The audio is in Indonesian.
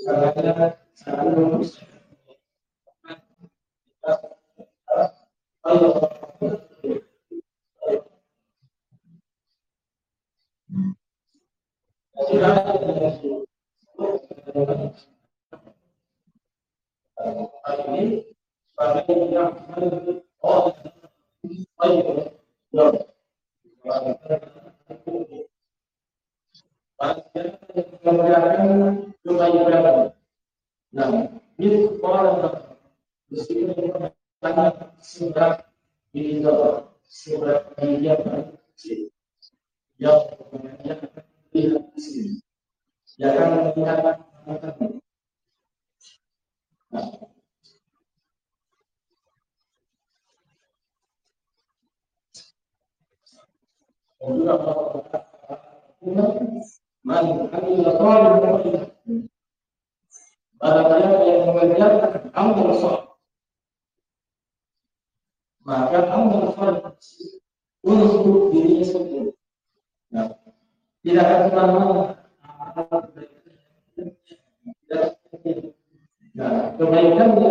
Barang yang mengerjakan amal soleh, maka amal soleh untuk dirinya sendiri. Nah, tidak akan kemana-mana. Nah, kebaikan